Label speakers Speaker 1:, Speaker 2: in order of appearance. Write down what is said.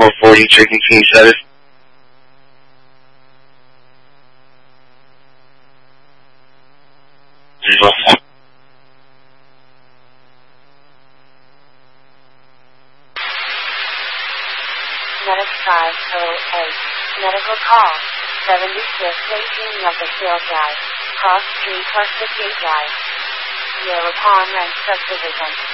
Speaker 1: 440 Chicken Team 7.
Speaker 2: Medic 508. Medical call. 7618 of the Field Drive. Cross Street, Pacific Drive. Yellow Palm Ranch Subdivision.